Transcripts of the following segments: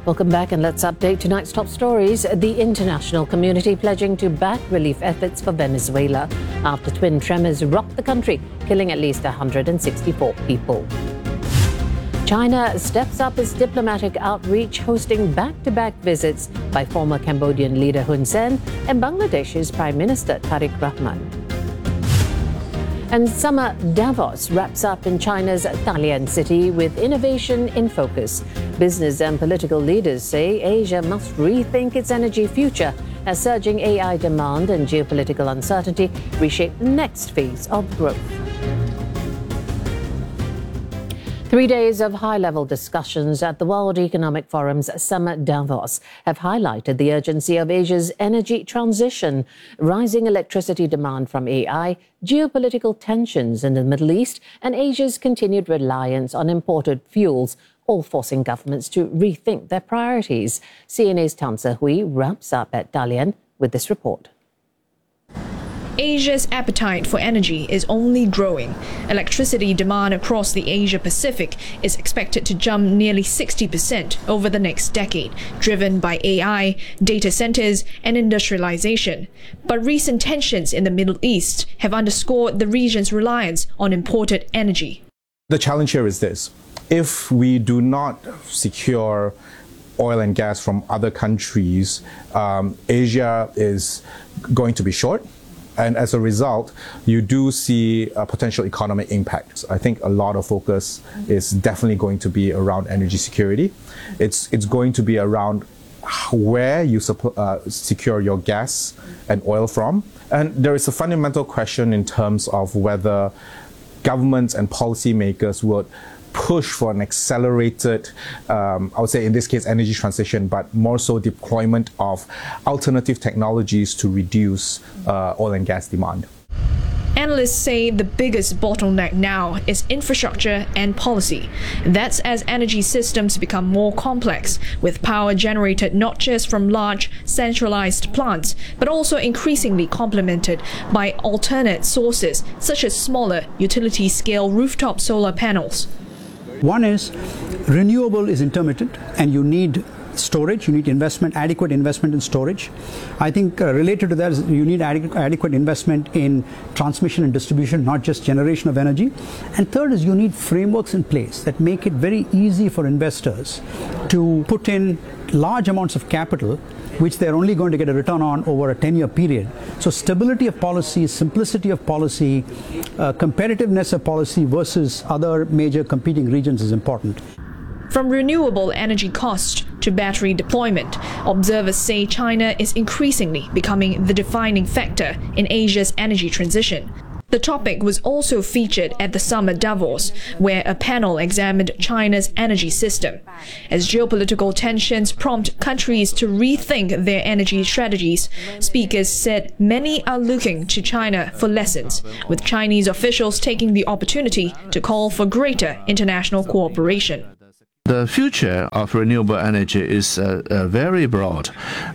Welcome back, and let's update tonight's top stories. The international community pledging to back relief efforts for Venezuela after twin tremors rocked the country, killing at least 164 people. China steps up its diplomatic outreach, hosting back-to-back visits by former Cambodian leader Hun Sen and Bangladesh's Prime Minister Tariq Rahman. And Summer Davos wraps up in China's Dalian city with innovation in focus. Business and political leaders say Asia must rethink its energy future as surging AI demand and geopolitical uncertainty reshape the next phase of growth. 3 days of high-level discussions at the World Economic Forum's Summer Davos have highlighted the urgency of Asia's energy transition, rising electricity demand from AI, geopolitical tensions in the Middle East, and Asia's continued reliance on imported fuels, all forcing governments to rethink their priorities. CNA's Tan Se-hui wraps up at Dalian with this report. Asia's appetite for energy is only growing. Electricity demand across the Asia-Pacific is expected to jump nearly 60% over the next decade, driven by AI, data centers, and industrialization. But recent tensions in the Middle East have underscored the region's reliance on imported energy. The challenge here is this: if we do not secure oil and gas from other countries, Asia is going to be short. And as a result, you do see a potential economic impact. I think a lot of focus is definitely going to be around energy security. It's going to be around where you secure your gas and oil from. And there is a fundamental question in terms of whether governments and policymakers would push for an accelerated, I would say in this case, energy transition, but more so deployment of alternative technologies to reduce oil and gas demand. Analysts say the biggest bottleneck now is infrastructure and policy. That's as energy systems become more complex, with power generated not just from large centralized plants, but also increasingly complemented by alternate sources, such as smaller utility-scale rooftop solar panels. One is renewable is intermittent, and you need storage, you need investment, adequate investment in storage. I think related to that is you need adequate investment in transmission and distribution, not just generation of energy. And third is you need frameworks in place that make it very easy for investors to put in large amounts of capital, which they're only going to get a return on over a 10-year period. So stability of policy, simplicity of policy, competitiveness of policy versus other major competing regions is important. From renewable energy cost to battery deployment, observers say China is increasingly becoming the defining factor in Asia's energy transition. The topic was also featured at the Summer Davos, where a panel examined China's energy system. As geopolitical tensions prompt countries to rethink their energy strategies, speakers said many are looking to China for lessons, with Chinese officials taking the opportunity to call for greater international cooperation. The future of renewable energy is very broad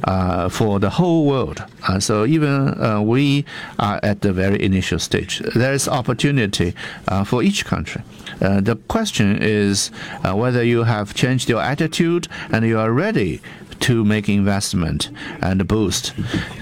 for the whole world. So even we are at the very initial stage. There is opportunity for each country. The question is whether you have changed your attitude and you are ready to make investment and boost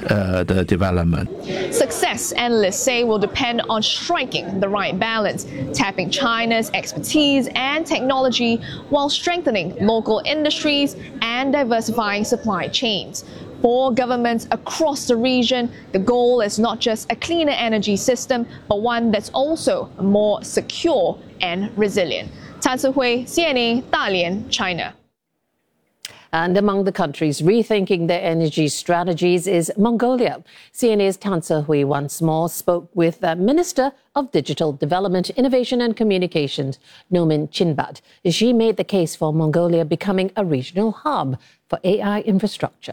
the development. Success, analysts say, will depend on striking the right balance, tapping China's expertise and technology while strengthening local industries and diversifying supply chains. For governments across the region, the goal is not just a cleaner energy system, but one that's also more secure and resilient. Tan Se-hui, CNA, Dalian, China. And among the countries rethinking their energy strategies is Mongolia. CNA's Tan Se-hui once more spoke with the Minister of Digital Development, Innovation and Communications, Nomin Chinbat. She made the case for Mongolia becoming a regional hub for AI infrastructure.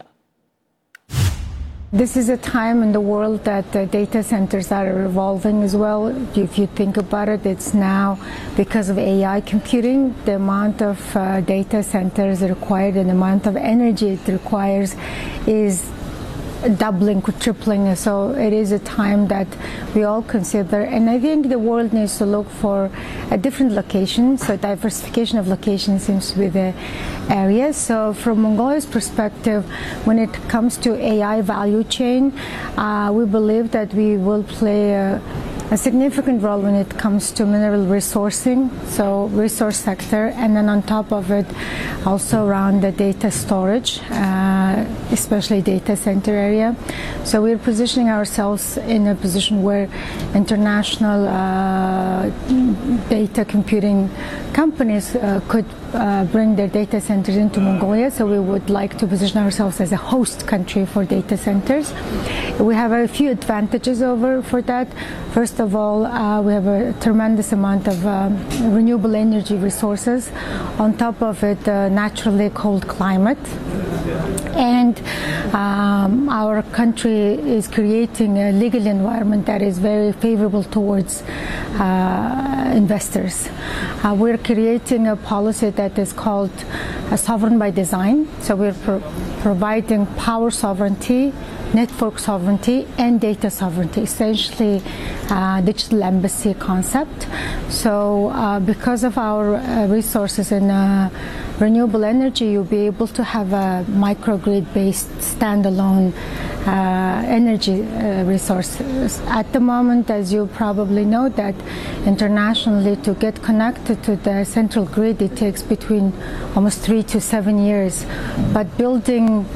This is a time in the world that data centers are evolving as well. If you think about it, it's now because of AI computing, the amount of data centers required and the amount of energy it requires is doubling, tripling. So it is a time that we all consider, and I think the world needs to look for a different location. So diversification of location seems to be the area. So from Mongolia's perspective, when it comes to AI value chain, we believe that we will play a significant role when it comes to mineral resourcing, so resource sector, and then on top of it also around the data storage, especially data center area. So we're positioning ourselves in a position where international data computing companies could bring their data centers into Mongolia. So we would like to position ourselves as a host country for data centers. We have a few advantages for that. First of all, we have a tremendous amount of renewable energy resources. On top of it, naturally cold climate. And our country is creating a legal environment that is very favorable towards investors. We're creating a policy that is called sovereign by design. So we're providing power sovereignty, network sovereignty, and data sovereignty, essentially digital embassy concept. So because of our resources in renewable energy, you'll be able to have a microgrid-based standalone energy resources. At the moment, as you probably know, that internationally to get connected to the central grid, it takes between almost 3 to 7 years. But building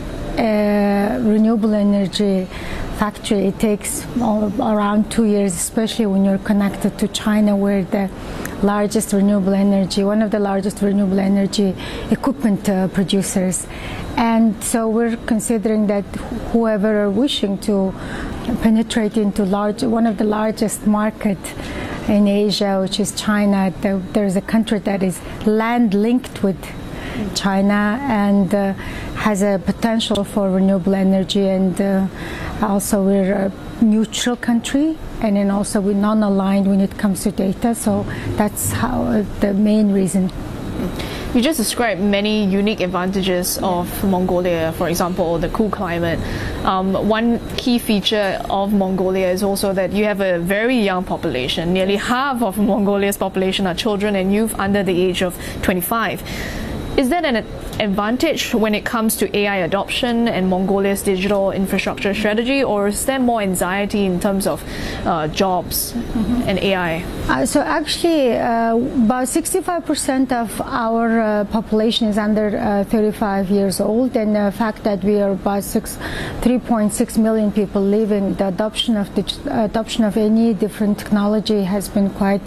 a renewable energy factory, it takes around 2 years, especially when you're connected to China, where the largest renewable energy, one of the largest renewable energy equipment producers. And so we're considering that whoever are wishing to penetrate into one of the largest market in Asia, which is China, there's a country that is land linked with China and has a potential for renewable energy, and also we're a neutral country, and then also we're non-aligned when it comes to data. So that's how the main reason. You just described many unique advantages of Mongolia, for example, the cool climate. One key feature of Mongolia is also that you have a very young population. Nearly half of Mongolia's population are children and youth under the age of 25. Is that an advantage when it comes to AI adoption and Mongolia's digital infrastructure strategy, or is there more anxiety in terms of jobs and AI? So actually, about 65% of our population is under 35 years old, and the fact that we are about 3.6 million people living, the adoption of any different technology has been quite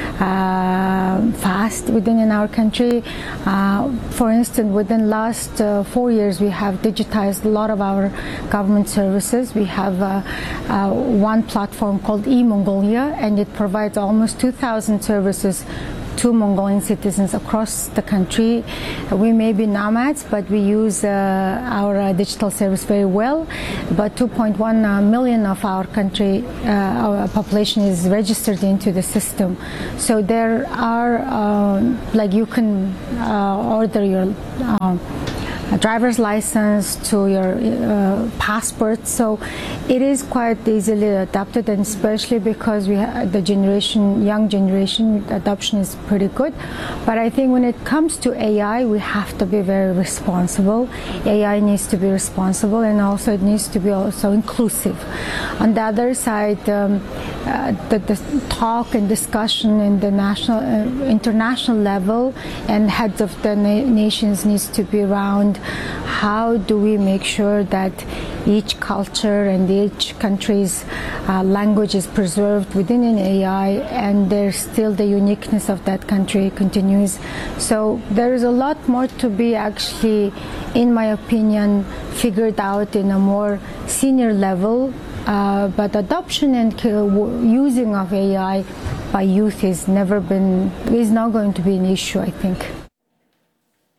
fast within our country. For instance, within last 4 years, we have digitized a lot of our government services. We have one platform called eMongolia, and it provides almost 2,000 services to Mongolian citizens across the country. We may be nomads, but we use our digital service very well. About 2.1 million of our country, our population is registered into the system. So there are, like you can order your driver's license to your passport, so it is quite easily adopted, and especially because we have the young generation adoption is pretty good. But I think when it comes to AI, we have to be very responsible. AI needs to be responsible, and also it needs to be also inclusive. On the other side, the talk and discussion in the international level and heads of the nations needs to be around how do we make sure that each culture and each country's language is preserved within an AI, and there's still the uniqueness of that country continues. So there is a lot more to be actually, in my opinion, figured out in a more senior level. But adoption and using of AI by youth is not going to be an issue, I think.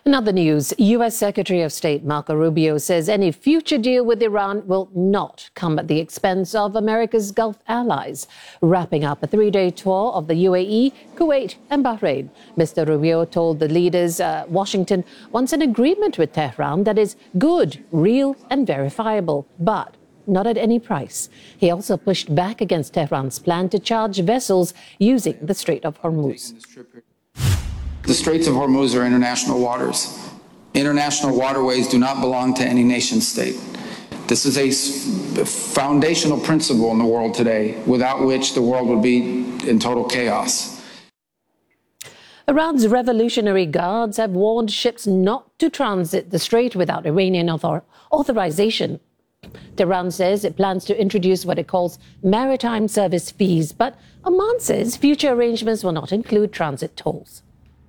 In other news, U.S. Secretary of State Marco Rubio says any future deal with Iran will not come at the expense of America's Gulf allies. Wrapping up a three-day tour of the UAE, Kuwait and Bahrain, Mr. Rubio told the leaders Washington wants an agreement with Tehran that is good, real and verifiable, but not at any price. He also pushed back against Tehran's plan to charge vessels using the Strait of Hormuz. The Straits of Hormuz are international waters. International waterways do not belong to any nation state. This is a foundational principle in the world today, without which the world would be in total chaos. Iran's Revolutionary Guards have warned ships not to transit the strait without Iranian authorization. Tehran says it plans to introduce what it calls maritime service fees, but Oman says future arrangements will not include transit tolls.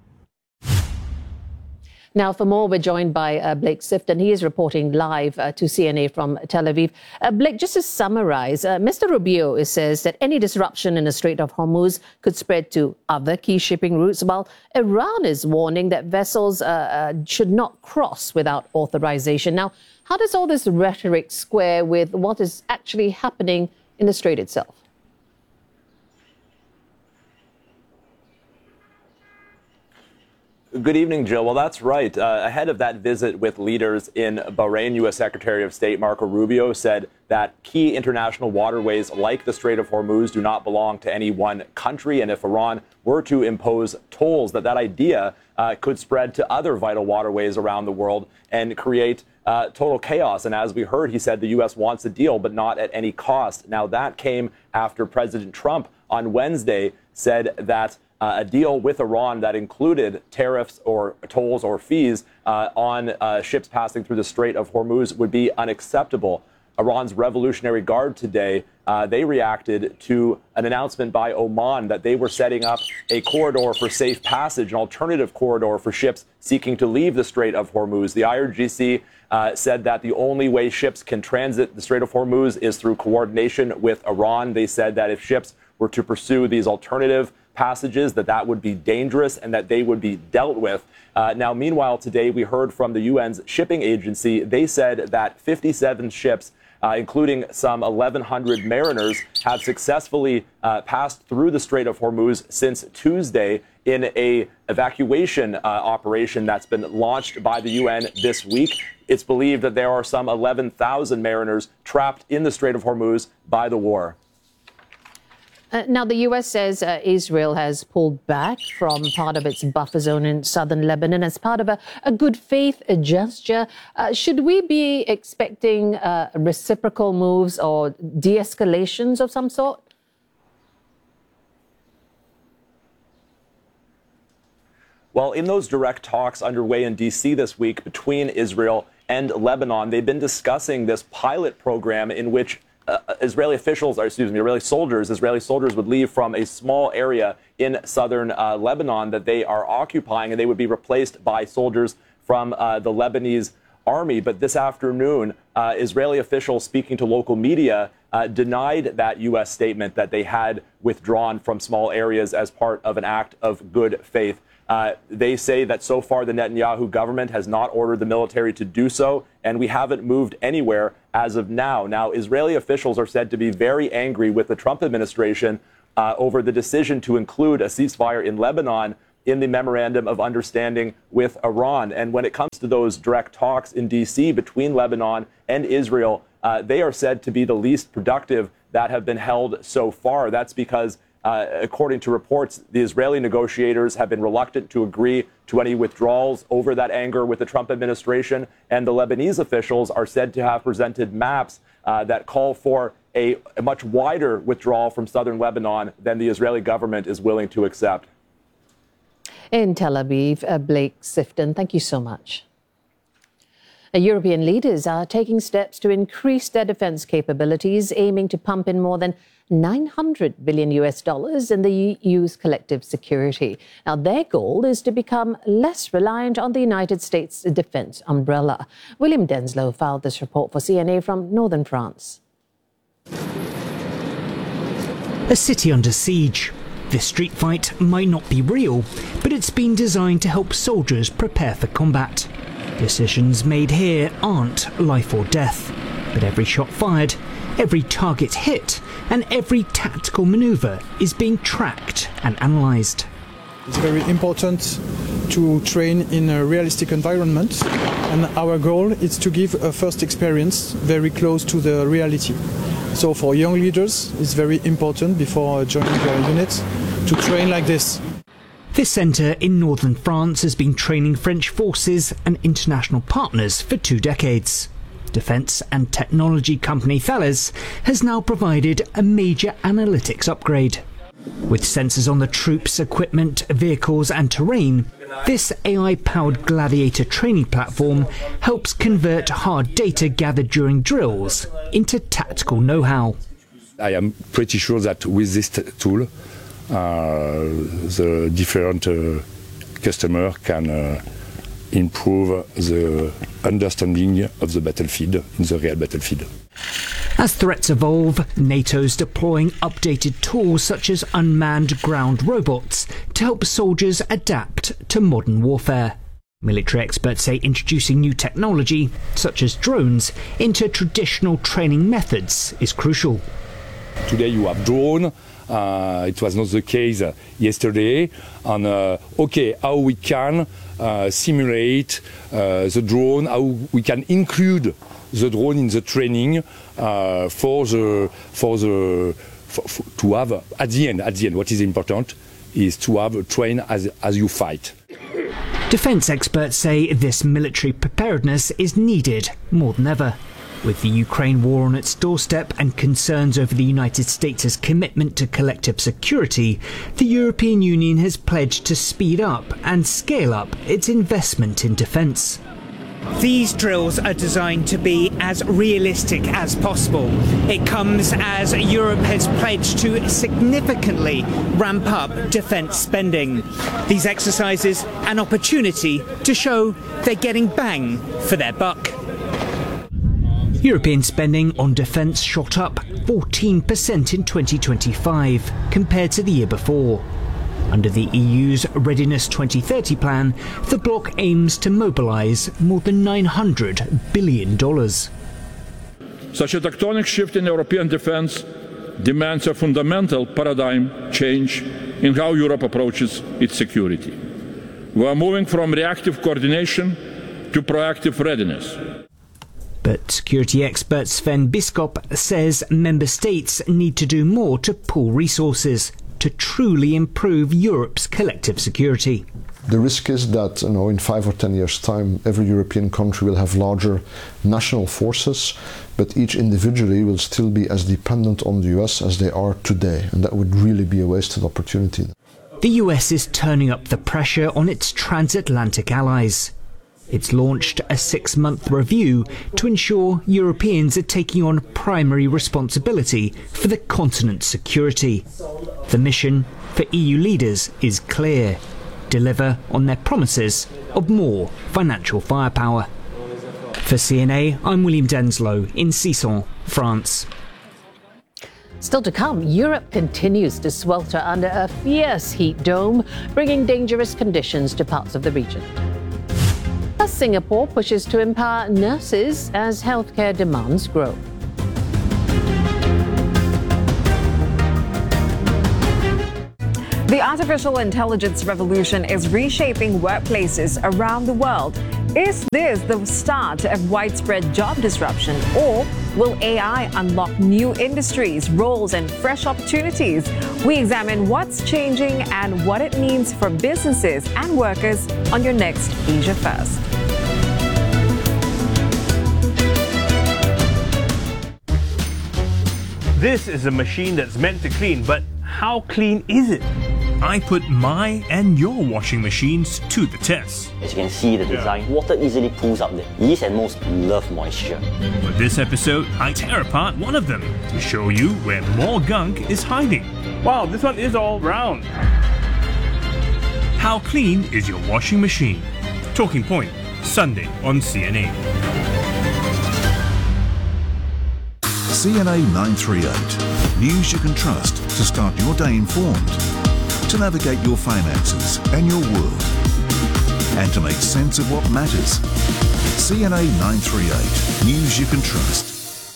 Now, for more, we're joined by Blake Sifton. He is reporting live to CNA from Tel Aviv. Blake, just to summarize, Mr. Rubio says that any disruption in the Strait of Hormuz could spread to other key shipping routes, while Iran is warning that vessels should not cross without authorization. Now, how does all this rhetoric square with what is actually happening in the strait itself? Good evening, Jill. Well, that's right. Ahead of that visit with leaders in Bahrain, U.S. Secretary of State Marco Rubio said that key international waterways like the Strait of Hormuz do not belong to any one country. And if Iran were to impose tolls, that idea could spread to other vital waterways around the world and create total chaos. And as we heard, he said the U.S. wants a deal, but not at any cost. Now, that came after President Trump on Wednesday said that a deal with Iran that included tariffs or tolls or fees on ships passing through the Strait of Hormuz would be unacceptable. Iran's Revolutionary Guard today, they reacted to an announcement by Oman that they were setting up a corridor for safe passage, an alternative corridor for ships seeking to leave the Strait of Hormuz. The IRGC said that the only way ships can transit the Strait of Hormuz is through coordination with Iran. They said that if ships were to pursue these alternative passages, that would be dangerous and that they would be dealt with. Now, meanwhile, today we heard from the UN's shipping agency. They said that 57 ships, including some 1,100 mariners, have successfully passed through the Strait of Hormuz since Tuesday in a evacuation operation that's been launched by the UN this week. It's believed that there are some 11,000 mariners trapped in the Strait of Hormuz by the war. Now, the U.S. says Israel has pulled back from part of its buffer zone in southern Lebanon as part of a good faith gesture. Should we be expecting reciprocal moves or de-escalations of some sort? Well, in those direct talks underway in D.C. this week between Israel and Lebanon, they've been discussing this pilot program in which Israeli soldiers would leave from a small area in southern Lebanon that they are occupying, and they would be replaced by soldiers from the Lebanese army. But this afternoon, Israeli officials speaking to local media denied that U.S. statement that they had withdrawn from small areas as part of an act of good faith. They say that so far the Netanyahu government has not ordered the military to do so, and we haven't moved anywhere as of now. Now, Israeli officials are said to be very angry with the Trump administration over the decision to include a ceasefire in Lebanon in the memorandum of understanding with Iran. And when it comes to those direct talks in D.C. between Lebanon and Israel, they are said to be the least productive that have been held so far. That's because according to reports, the Israeli negotiators have been reluctant to agree to any withdrawals over that anger with the Trump administration. And the Lebanese officials are said to have presented maps that call for a much wider withdrawal from southern Lebanon than the Israeli government is willing to accept. In Tel Aviv, Blake Sifton, thank you so much. European leaders are taking steps to increase their defense capabilities, aiming to pump in more than $900 billion in the EU's collective security. Now, their goal is to become less reliant on the United States defense umbrella. William Denslow filed this report for CNA from northern France. A city under siege. This street fight might not be real, but it's been designed to help soldiers prepare for combat. Decisions made here aren't life or death, but every shot fired, every target hit, and every tactical maneuver is being tracked and analysed. It's very important to train in a realistic environment, and our goal is to give a first experience very close to the reality. So for young leaders, it's very important before joining their units to train like this. This centre in northern France has been training French forces and international partners for 2 decades. Defence and technology company Thales has now provided a major analytics upgrade. With sensors on the troops, equipment, vehicles and terrain, this AI-powered Gladiator training platform helps convert hard data gathered during drills into tactical know-how. I am pretty sure that with this tool, the different customer can improve the understanding of the battlefield in the real battlefield. As threats evolve, NATO's deploying updated tools such as unmanned ground robots to help soldiers adapt to modern warfare. Military experts say introducing new technology, such as drones, into traditional training methods is crucial. Today you have drone. It was not the case yesterday. And how we can simulate the drone, how we can include the drone in the training to have at the end. What is important is to have train as you fight. Defence experts say this military preparedness is needed more than ever. With the Ukraine war on its doorstep and concerns over the United States' commitment to collective security, the European Union has pledged to speed up and scale up its investment in defence. These drills are designed to be as realistic as possible. It comes as Europe has pledged to significantly ramp up defence spending. These exercises an opportunity to show they're getting bang for their buck. European spending on defence shot up 14% in 2025 compared to the year before. Under the EU's Readiness 2030 plan, the bloc aims to mobilise more than $900 billion. Such a tectonic shift in European defence demands a fundamental paradigm change in how Europe approaches its security. We are moving from reactive coordination to proactive readiness. But security expert Sven Biskop says member states need to do more to pool resources to truly improve Europe's collective security. The risk is that in 5 or 10 years' time, every European country will have larger national forces, but each individually will still be as dependent on the US as they are today, and that would really be a wasted opportunity. The US is turning up the pressure on its transatlantic allies. It's launched a 6-month review to ensure Europeans are taking on primary responsibility for the continent's security. The mission for EU leaders is clear: deliver on their promises of more financial firepower. For CNA, I'm William Denslow in Cesson, France. Still to come, Europe continues to swelter under a fierce heat dome, bringing dangerous conditions to parts of the region. As Singapore pushes to empower nurses as healthcare demands grow. The artificial intelligence revolution is reshaping workplaces around the world. Is this the start of widespread job disruption, or will AI unlock new industries, roles, and fresh opportunities? We examine what's changing and what it means for businesses and workers on your next Asia First. This is a machine that's meant to clean, but how clean is it? I put my and your washing machines to the test. As you can see the design, water easily pulls up the yeast and most love moisture. For this episode, I tear apart one of them to show you where more gunk is hiding. Wow, this one is all round. How clean is your washing machine? Talking Point, Sunday on CNA. CNA 938. News you can trust to start your day informed. to navigate your finances and your world, and to make sense of what matters. CNA 938, news you can trust.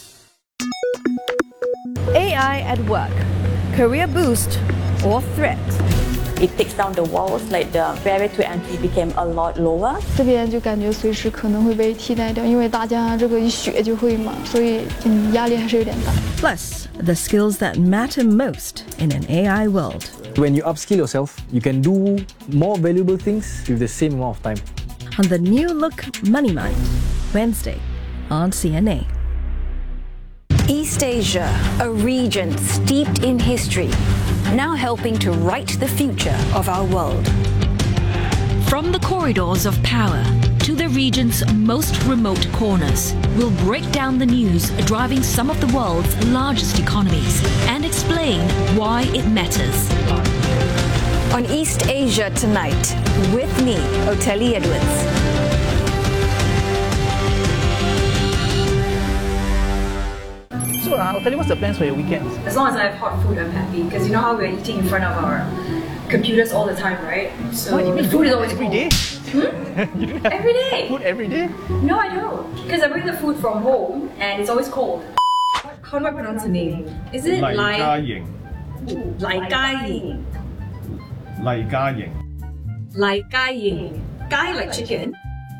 AI at work, career boost or threat? It takes down the walls, like the barrier to entry became a lot lower. 这边就感觉随时可能会被替代掉，因为大家这个一学就会嘛，所以压力还是有点大。 Plus, the skills that matter most in an AI world. When you upskill yourself, you can do more valuable things with the same amount of time. On the new look Money Mind, Wednesday on CNA. East Asia, a region steeped in history, now helping to write the future of our world. From the corridors of power to the region's most remote corners, we'll break down the news driving some of the world's largest economies and explain why it matters. On East Asia Tonight, with me, Oteli Edwards. So, Oteli, what's the plans for your weekends? As long as I have hot food, I'm happy. Because you know how we're eating in front of our computers all the time, right? So what, you mean food is always every day? You have every day. Food every day? No, I don't. Because I bring the food from home and it's always cold. How do I pronounce the name? Is it Lai Jia Ying? Lai Gai Ying. Lai Jia Ying. Lai Gai Ying. Gai like chicken.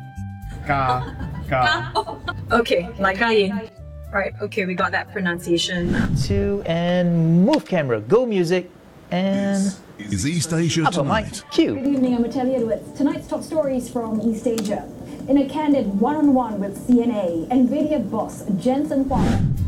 Ga. Okay, Lai Gai Ying. Right, okay, we got that pronunciation. 2 and move camera, go music, and Is East Asia up a mic, cue. Good evening, I'm Oteli Edwards. Tonight's top stories from East Asia. In a candid one-on-one with CNA, NVIDIA boss Jensen Huang